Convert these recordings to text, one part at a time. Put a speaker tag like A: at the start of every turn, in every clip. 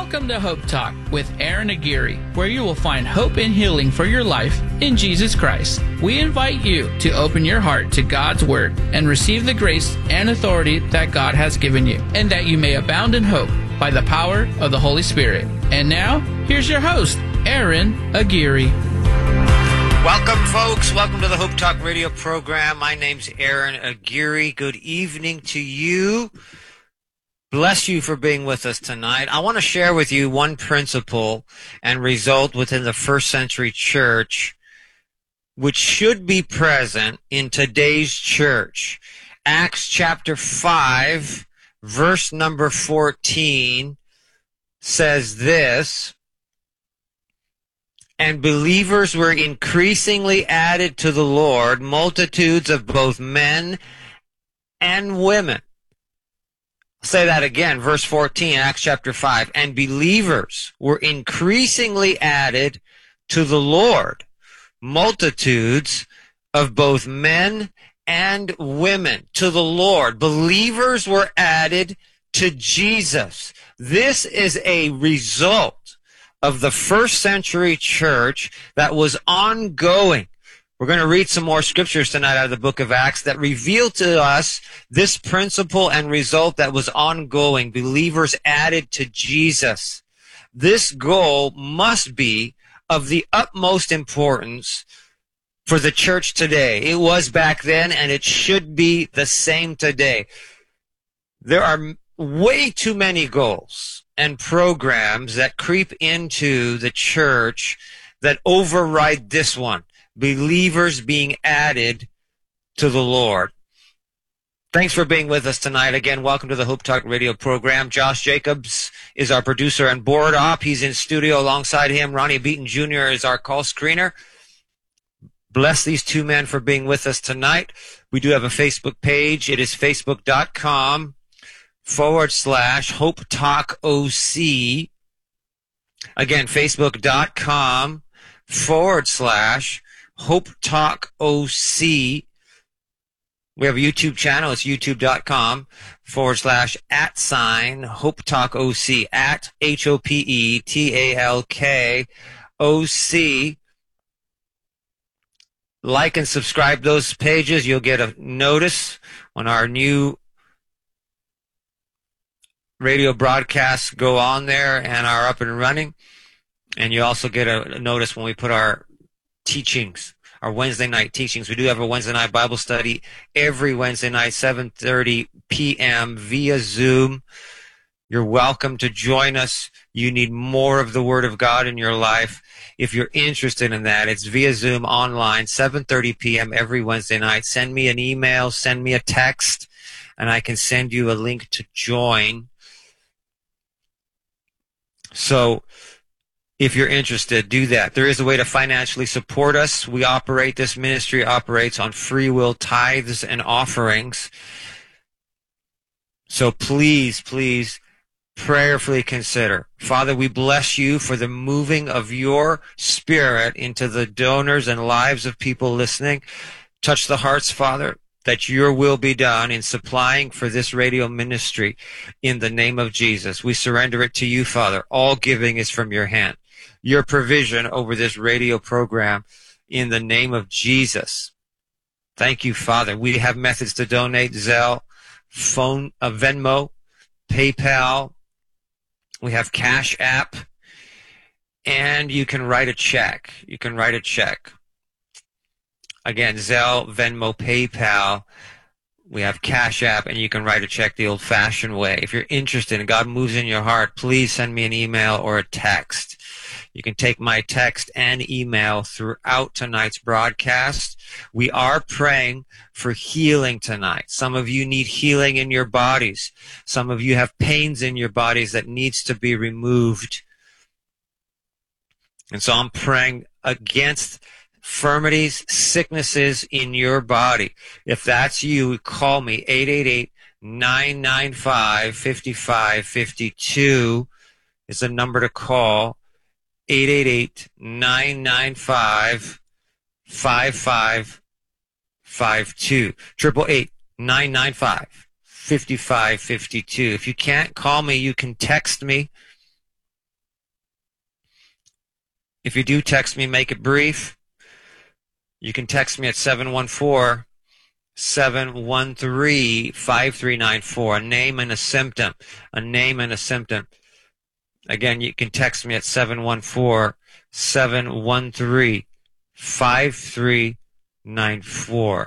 A: Welcome to Hope Talk with Aaron Aguirre, where you will find hope and healing for your life in Jesus Christ. We invite you to open your heart to God's Word and receive the grace and authority that God has given you, and that you may abound in hope by the power of the Holy Spirit. And now, here's your host, Aaron Aguirre.
B: Welcome, folks. Welcome to the Hope Talk radio program. My name's Aaron Aguirre. Good evening to you. Bless you for being with us tonight. I want to share with you one principle and result within the first century church which should be present in today's church. Acts chapter 5, verse number 14 says this, "And believers were increasingly added to the Lord, multitudes of both men and women." Say that again, verse 14, Acts chapter 5. "And believers were increasingly added to the Lord, multitudes of both men and women." To the Lord. Believers were added to Jesus. This is a result of the first century church that was ongoing. We're going to read some more scriptures tonight out of the book of Acts that reveal to us this principle and result that was ongoing. Believers added to Jesus. This goal must be of the utmost importance for the church today. It was back then, and it should be the same today. There are way too many goals and programs that creep into the church that override this one. Believers being added to the Lord. Thanks for being with us tonight. Again, welcome to the Hope Talk radio program. Josh Jacobs is our producer and board op. He's in studio alongside him. Ronnie Beaton Jr. is our call screener. Bless these two men for being with us tonight. We do have a Facebook page. It is facebook.com/Hope Talk OC. Again, facebook.com/Hope Talk OC. We have a YouTube channel. It's youtube.com/@Hope Talk OC, at HOPETALK OC. Like and subscribe those pages. You'll get a notice when our new radio broadcasts go on there and are up and running. And you also get a notice when we put our teachings, our Wednesday night teachings. We do have a Wednesday night Bible study every Wednesday night, 7:30 p.m. via Zoom. You're welcome to join us. You need more of the Word of God in your life. If you're interested in that, it's via Zoom online, 7:30 p.m. every Wednesday night. Send me an email, send me a text, and I can send you a link to join. So, if you're interested, do that. There is a way to financially support us. This ministry operates on free will tithes and offerings. So please, prayerfully consider. Father, we bless you for the moving of your Spirit into the donors and lives of people listening. Touch the hearts, Father, that your will be done in supplying for this radio ministry in the name of Jesus. We surrender it to you, Father. All giving is from your hand. Your provision over this radio program in the name of Jesus. Thank you, Father. We have methods to donate: Zelle, phone, Venmo, PayPal. We have Cash App, and you can write a check. Again, Zelle, Venmo, PayPal. We have Cash App, and you can write a check the old-fashioned way. If you're interested and God moves in your heart, please send me an email or a text. You can take my text and email throughout tonight's broadcast. We are praying for healing tonight. Some of you need healing in your bodies. Some of you have pains in your bodies that needs to be removed. And so I'm praying against infirmities, sicknesses in your body. If that's you, call me, 888-995-5552 is the number to call. 888-995-5552. 888-995-5552. If you can't call me, you can text me. If you do text me, make it brief. You can text me at 714-713-5394. A name and a symptom. A name and a symptom. Again, you can text me at 714-713-5394.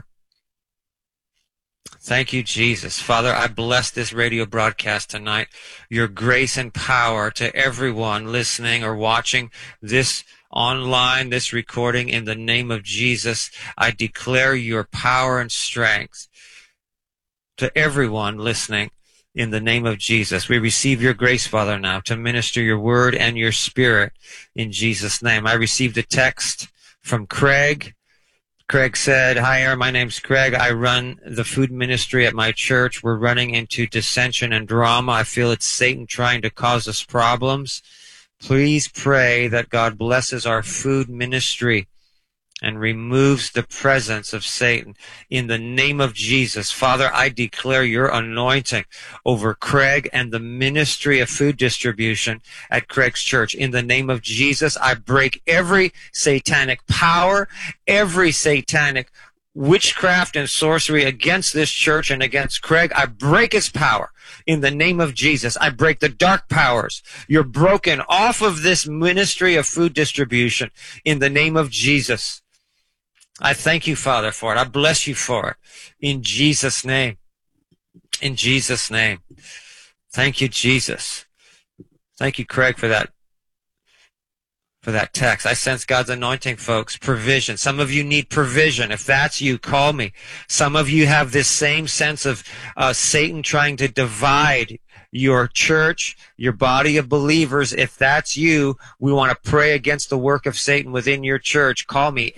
B: Thank you, Jesus. Father, I bless this radio broadcast tonight. Your grace and power to everyone listening or watching this online, this recording. In the name of Jesus, I declare your power and strength to everyone listening. In the name of Jesus, we receive your grace, Father, now to minister your word and your spirit in Jesus' name. I received a text from Craig. Craig said, "Hi, Aaron. My name's Craig. I run the food ministry at my church. We're running into dissension and drama. I feel it's Satan trying to cause us problems. Please pray that God blesses our food ministry and removes the presence of Satan. In the name of Jesus, Father, I declare your anointing over Craig and the ministry of food distribution at Craig's church. In the name of Jesus, I break every satanic power, every satanic witchcraft and sorcery against this church and against Craig. I break his power. In the name of Jesus, I break the dark powers. You're broken off of this ministry of food distribution. In the name of Jesus, I thank you, Father, for it. I bless you for it. In Jesus' name. In Jesus' name. Thank you, Jesus. Thank you, Craig, for that text. I sense God's anointing, folks. Provision. Some of you need provision. If that's you, call me. Some of you have this same sense of Satan trying to divide your church, your body of believers. If that's you, we want to pray against the work of Satan within your church. Call me,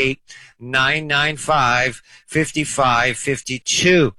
B: 888-995-5552.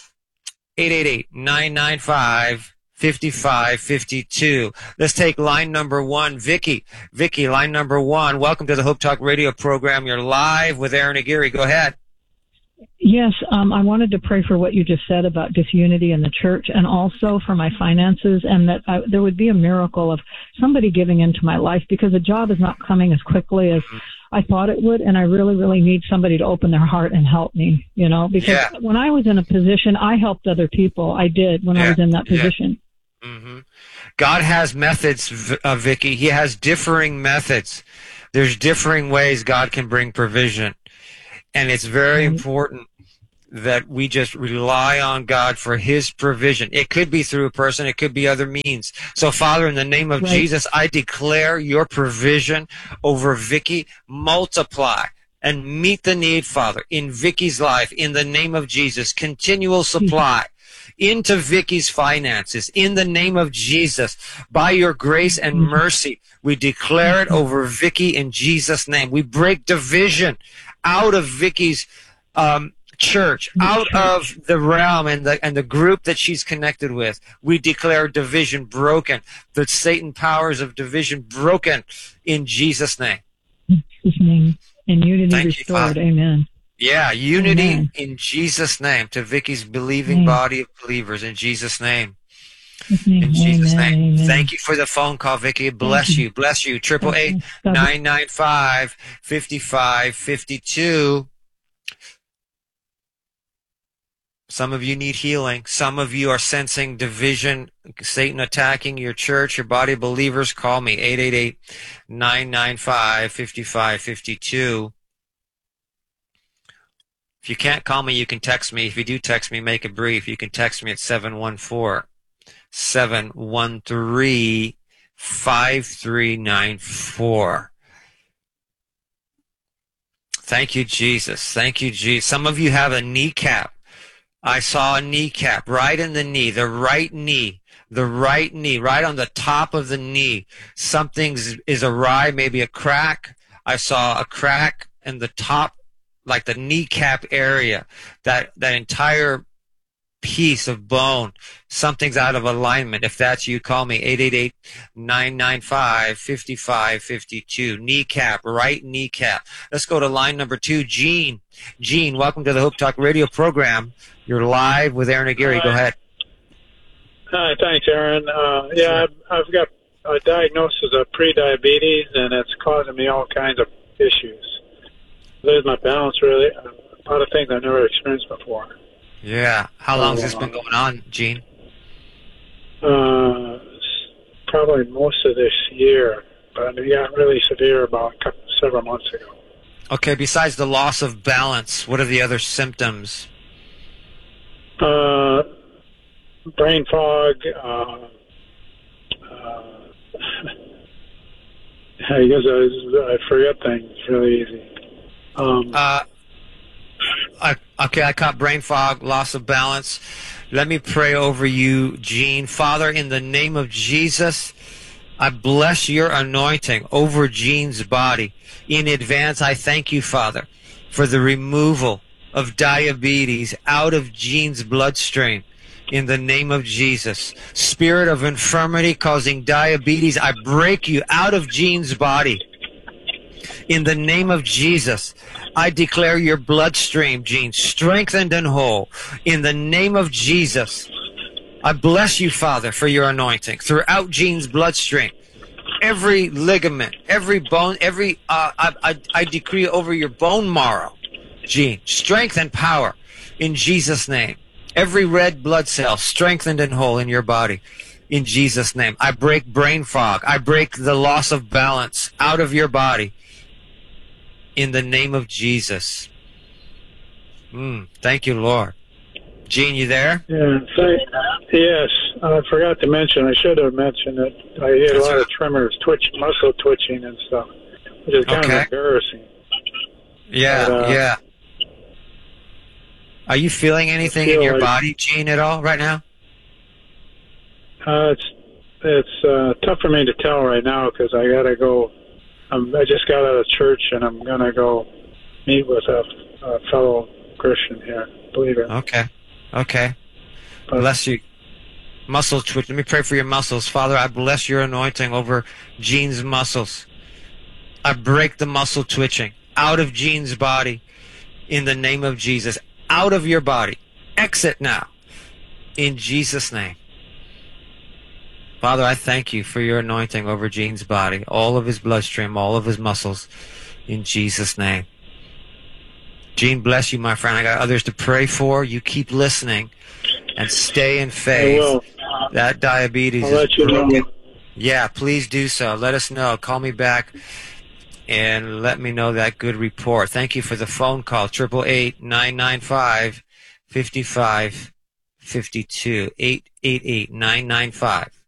B: 888-995-5552. Let's take line number one. Vicky, line number one. Welcome to the Hope Talk radio program. You're live with Aaron Aguirre. Go ahead.
C: Yes, I wanted to pray for what you just said about disunity in the church, and also for my finances, and that there would be a miracle of somebody giving into my life, because the job is not coming as quickly as I thought it would, and I really, really need somebody to open their heart and help me, because when I was in a position, I helped other people. I did when I was in that position.
B: Mm-hmm. God has methods, Vicky. He has differing methods. There's differing ways God can bring provision. And it's very important that we just rely on God for his provision. It could be through a person. It could be other means. So, Father, in the name of Jesus, I declare your provision over Vicky. Multiply and meet the need, Father, in Vicky's life. In the name of Jesus, continual supply into Vicky's finances. In the name of Jesus, by your grace and mercy, we declare it over Vicky in Jesus' name. We break division out of Vicky's church, out of the realm and the group that she's connected with. We declare division broken, the Satan powers of division broken in Jesus' name.
C: In Jesus' name. And unity restored. Amen.
B: Yeah, unity in Jesus' name to Vicky's believing body of believers in Jesus' name. In Jesus' name. Amen. Thank you for the phone call, Vicky. Bless you. Bless you. 888-995-5552. Some of you need healing. Some of you are sensing division, Satan attacking your church, your body of believers. Call me, 888-995-5552. If you can't call me, you can text me. If you do text me, make it brief. You can text me at 714-713-5394. Thank you, Jesus. Thank you, Jesus. Some of you have a kneecap. I saw a kneecap right in the knee, the right knee, right on the top of the knee. Something is awry, maybe a crack. I saw a crack in the top, like the kneecap area, that entire piece of bone. Something's out of alignment. If that's you, call me, 888-995-5552. Kneecap, right kneecap. Let's go to line number 2, Gene. Gene, welcome to the Hope Talk radio program. You're live with Aaron Aguirre. Go ahead.
D: Hi, thanks, Aaron. I've got a diagnosis of pre-diabetes, and it's causing me all kinds of issues. There's my balance, really. A lot of things I've never experienced before.
B: Yeah. How long has this been going on, Gene?
D: Probably most of this year, but it got really severe about several months ago.
B: Okay, besides the loss of balance, what are the other symptoms?
D: Brain fog, I guess I forget things really easy.
B: I caught brain fog, loss of balance. Let me pray over you, Gene. Father, in the name of Jesus, I bless your anointing over Gene's body. In advance, I thank you, Father, for the removal of diabetes out of Gene's bloodstream. In the name of Jesus. Spirit of infirmity causing diabetes, I break you out of Gene's body. In the name of Jesus, I declare your bloodstream, Gene, strengthened and whole. In the name of Jesus, I bless you, Father, for your anointing throughout Gene's bloodstream. Every ligament, every bone, I decree over your bone marrow, Gene, strength and power in Jesus' name. Every red blood cell strengthened and whole in your body in Jesus' name. I break brain fog. I break the loss of balance out of your body in the name of Jesus. Thank you, Lord. Gene, you there?
D: Yeah, yes. I forgot to mention, I should have mentioned it. I get a lot of tremors, muscle twitching and stuff, which is kind of embarrassing.
B: Yeah, yeah. Are you feeling anything in your body, Gene, at all right now?
D: It's tough for me to tell right now because I got to go. I just got out of church and I'm going to go meet with a fellow Christian here, believer.
B: Okay. Bless you. Muscle twitch. Let me pray for your muscles. Father, I bless your anointing over Gene's muscles. I break the muscle twitching out of Gene's body in the name of Jesus. Out of your body. Exit now. In Jesus' name. Father, I thank you for your anointing over Gene's body, all of his bloodstream, all of his muscles, in Jesus' name. Gene, bless you, my friend. I got others to pray for. You keep listening and stay in faith.
D: I will.
B: That diabetes
D: I'll let you know.
B: Yeah, please do so. Let us know. Call me back and let me know that good report. Thank you for the phone call, 888-995-5552, 888-995.